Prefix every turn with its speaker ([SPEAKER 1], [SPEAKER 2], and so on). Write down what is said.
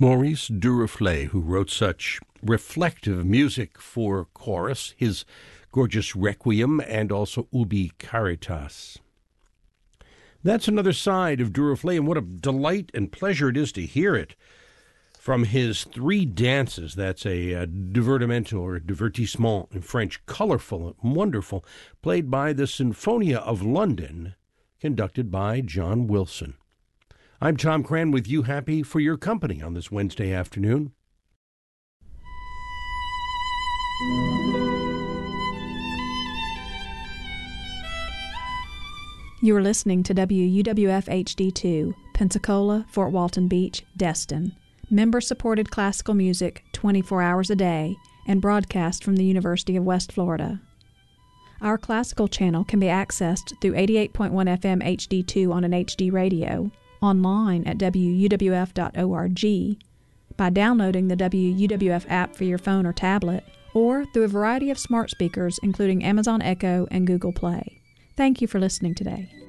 [SPEAKER 1] Maurice Duruflé, who wrote such reflective music for chorus, his gorgeous Requiem and also Ubi Caritas. That's another side of Duruflé, and what a delight and pleasure it is to hear it from his three dances. That's a divertimento or divertissement in French, colorful and wonderful, played by the Sinfonia of London, conducted by John Wilson. I'm Tom Cran with you, happy for your company on this Wednesday afternoon.
[SPEAKER 2] You are listening to WUWF HD2, Pensacola, Fort Walton Beach, Destin. Member-supported classical music 24 hours a day and broadcast from the University of West Florida. Our classical channel can be accessed through 88.1 FM HD2 on an HD radio, online at wuwf.org, by downloading the WUWF app for your phone or tablet, or through a variety of smart speakers including Amazon Echo and Google Play. Thank you for listening today.